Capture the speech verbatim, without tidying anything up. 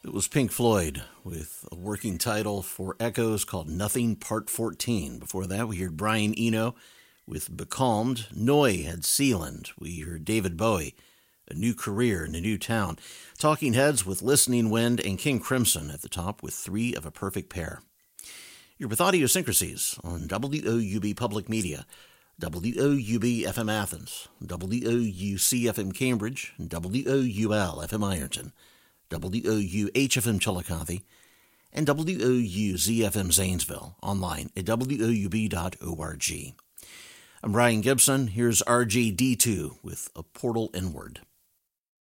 It was Pink Floyd with a working title for Echoes called Nothing Part fourteen. Before that, we heard Brian Eno with Becalmed. Neu had Sealand. We heard David Bowie, A New Career in a New Town. Talking Heads with Listening Wind, and King Crimson at the top with Three of a Perfect Pair. You're with Audiosyncrasies on W O U B Public Media, W O U B F M Athens, W O U C F M Cambridge, W O U L F M Ironton, W O U H F M Chillicothe, and W O U Z F M Zanesville, online at W O U B dot org. I'm Brian Gibson. Here's R J D two with A Portal Inward.